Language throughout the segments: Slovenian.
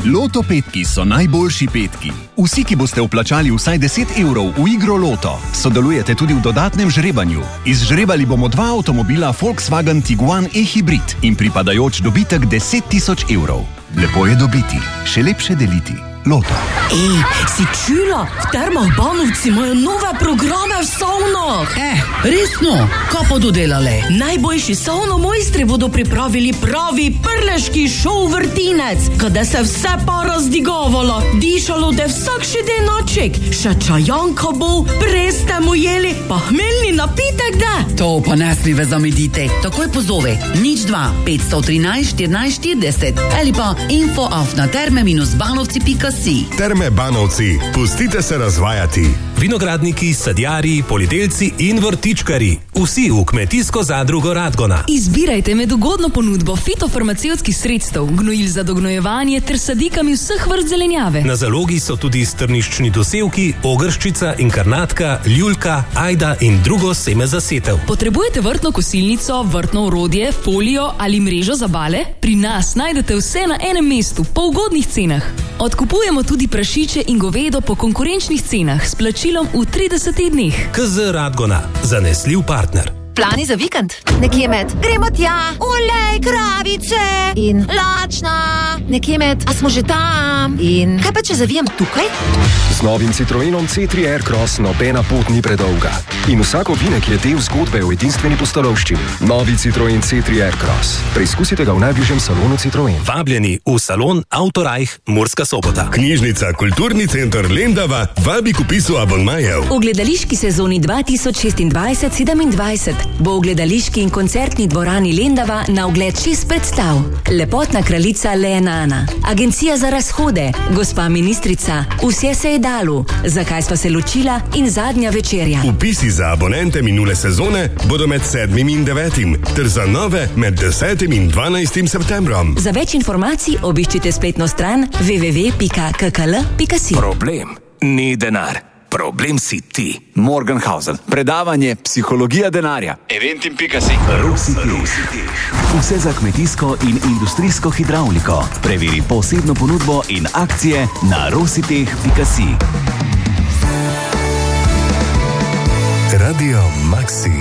Loto petki so najboljši petki. Vsi, ki boste vplačali vsaj 10 evrov v igro Loto, sodelujete tudi v dodatnem žrebanju. Izžrebali bomo 2 avtomobila Volkswagen Tiguan e-hybrid in pripadajoč dobitek 10 000 evrov. Lepo je dobiti, še lepše deliti. Loto. Ej, si čula? V Termah Banovci imajo nove programe v savnah. Resno? Kaj pa dodelale? Najboljši savnomojstri bodo pripravili pravi prleški šov vrtinec, kada se vse pa razdigavalo, dišalo da vsak še denoček, še čajanka bo, prej ste mu jeli, pa hmeljni napitek da. To pa ne smive zamedite. Takoj pozove 02 513 14 40 ali pa info@terme-banovci.si. Terme Banovci, pustite se razvajati. Vinogradniki, sadjarji, poljedelci in vrtičkari. Vsi v kmetijsko zadrugo Radgona. Izbirajte med ugodno ponudbo fitofarmacevtskih sredstev, gnojil za dognojevanje ter sadikami vseh vrst zelenjave. Na zalogi so tudi strniščni dosevki, ogrščica, inkarnatka, ljuljka, ajda in drugo seme za setev. Potrebujete vrtno kosilnico, vrtno orodje, folijo ali mrežo za bale? Pri nas najdete vse na enem mestu, po ugodnih cenah. Odkupujemo tudi prašiče in govedo po konkurenčnih cenah s plačilom v 30 dneh. KZ Radgona, zanesljiv partner. Plani za vikend? Nekje med gremo tja, olej, kravice in lačna. Nekje med, a smo že tam? In kaj pa če zavijem tukaj? Z novim Citroenom C3 Aircross nobena pot ni predolga. In vsak ovinek je del zgodbe o edinstveni pustolovščini. Novi Citroen C3 Aircross. Preizkusite ga v najbližjem salonu Citroen. Vabljeni v salon Autorajh Murska Sobota. Knjižnica Kulturni center Lendava vabi k vpisu abonmajev. V gledališki sezoni 2026-27 bo v gledališki in koncertni dvorani Lendava na ogled 6 predstav. Lepotna kraljica Leenana, Agencija za razhode, Gospa ministrica, Vse se je dalo, Zakaj sva se ločila in Zadnja večerja. Vpisi za abonente minule sezone bodo med 7. in 9. ter za nove med 10. in 12. septembrom. Za več informacij obiščite spletno stran www.kkl.si. Problem ni denar. Problem si ti. Morgenhausen. Predavanje Psihologija denarja. Eventim.si. Rositeh. Vse za kmetijsko in industrijsko hidravliko. Preveri posebno ponudbo in akcije na rositeh.si. Radio Maxi.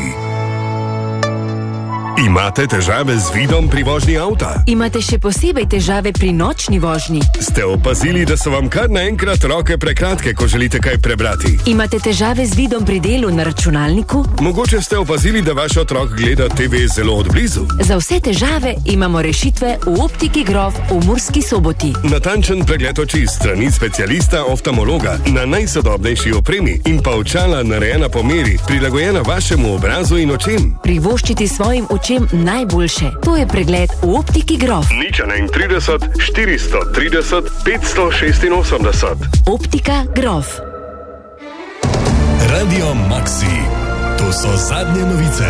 Imate težave z vidom pri vožnji avta? Imate še posebej težave pri nočni vožnji? Ste opazili, da so vam kar naenkrat roke prekratke, ko želite kaj prebrati? Imate težave z vidom pri delu na računalniku? Mogoče ste opazili, da vaš otrok gleda TV zelo odblizu? Za vse težave imamo rešitve v Optiki Grof v Murski Soboti. Natančen pregled oči strani specialista oftalmologa na najsodobnejši opremi in pa očala narejena po meri, prilagojena vašemu obrazu in očem. Privoščiti svojim očem najboljše. To je pregled v Optiki Grof. 031 430 586. Optika Grof. Radio Maxi. To so zadnje novice.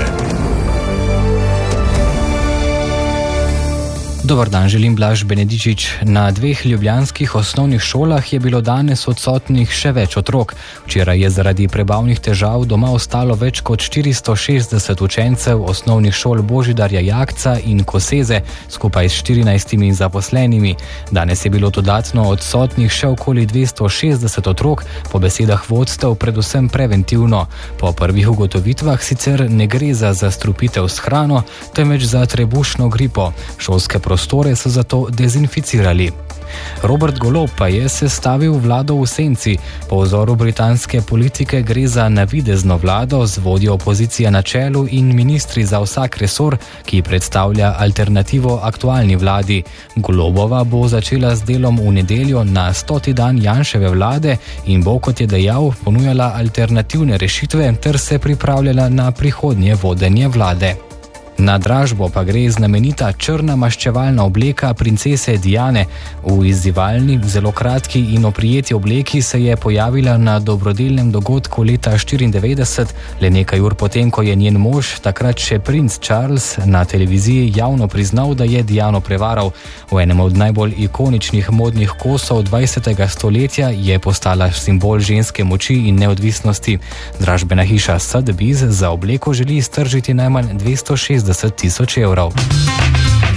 Dobar dan, želim Blaž Benedičič. Na 2 ljubljanskih osnovnih šolah je bilo danes odsotnih še več otrok. Včeraj je zaradi prebavnih težav doma ostalo več kot 460 učencev osnovnih šol Božidarja Jakca in Koseze, skupaj s 14 zaposlenimi. Danes je bilo dodatno odsotnih še okoli 260 otrok, po besedah vodstev predvsem preventivno. Po prvih ugotovitvah sicer ne gre za zastrupitev s hrano, temveč za trebušno gripo. Šolske prostore so zato dezinficirali. Robert Golob pa je sestavil vlado v senci. Po vzoru britanske politike gre za navidezno vlado z vodjo opozicije na čelu in ministri za vsak resor, ki predstavlja alternativo aktualni vladi. Golobova bo začela z delom v nedeljo na 100. dan Janševe vlade in bo, kot je dejal, ponujala alternativne rešitve ter se pripravljala na prihodnje vodenje vlade. Na dražbo pa gre znamenita črna maščevalna obleka princese Diane. V izzivalni, zelo kratki in oprijeti obleki se je pojavila na dobrodelnem dogodku leta 1994, le nekaj ur potem, ko je njen mož, takrat še princ Charles, na televiziji javno priznal, da je Diano prevaral. V enem od najbolj ikoničnih modnih kosov 20. stoletja je postala simbol ženske moči in neodvisnosti. Dražbena hiša Sotheby's za obleko želi iztržiti najmanj 260 000 evrov.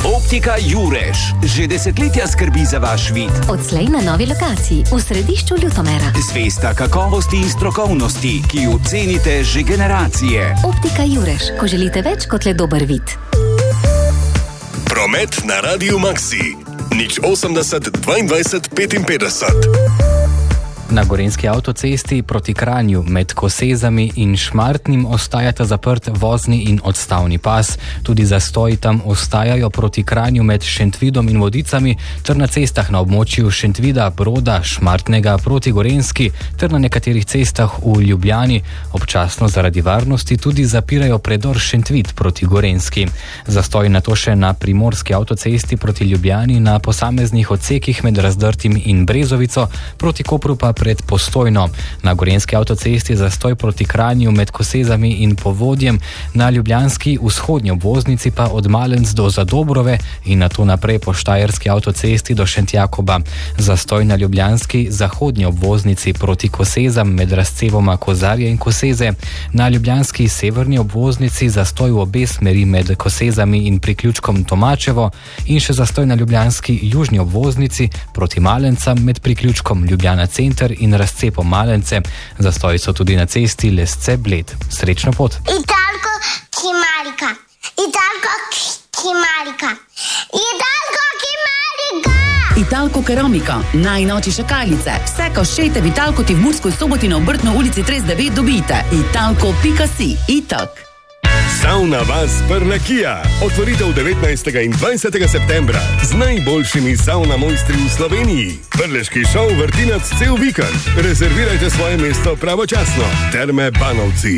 Optika Jurež že desetletja skrbi za vaš vid. Odslej na novi lokaciji v središču Ljutomera. Zvesta kakovosti in strokovnosti, ki jo cenite že generacije. Optika Jurež, ko želite več kot le dober vid. Promet na Radiu Maxi. 080 22 55. Na gorenjski avtocesti proti Kranju med Kosezami in Šmartnim ostajata zaprt vozni in odstavni pas. Tudi zastoji tam ostajajo proti Kranju med Šentvidom in Vodicami ter na cestah na območju Šentvida, Broda, Šmartnega proti Gorenjski ter na nekaterih cestah v Ljubljani. Občasno zaradi varnosti tudi zapirajo predor Šentvid proti Gorenjski. Zastoj nato še na primorski avtocesti proti Ljubljani na posameznih odsekih med Razdrtim in Brezovico, proti Kopru pa pred Postojno. Na gorenjski avtocesti zastoj proti Kranju med Kosezami in Povodjem, na ljubljanski vzhodnji obvoznici pa od Malenc do Zadobrove in nato naprej po štajerski avtocesti do Šentjakoba. Zastoj na ljubljanski zahodnji obvoznici proti Kosezam med razcevoma Kozarje in Koseze, na ljubljanski severni obvoznici zastoj v obe smeri med Kosezami in priključkom Tomačevo in še zastoj na ljubljanski južni obvoznici proti Malencam med priključkom Ljubljana Center in razcepom Malence. Zastoji so tudi na cesti Lesce-Bled. Srečno pot! Italko Kimarika! Italko Kimarika! Italko Kimarika! Italko Keramika, najnovejše šakalice. Vse, ko šejte v Italko ti v Murskoj Soboti na Obrtno ulici 39 dobite. Italko.si. Itak. Sauna Vas Prlekija. Otvoritev 19. in 20. septembra z najboljšimi sauna mojstri v Sloveniji. Prleški šov Vrtinac cel vikend. Rezervirajte svoje mesto pravočasno. Terme Banovci.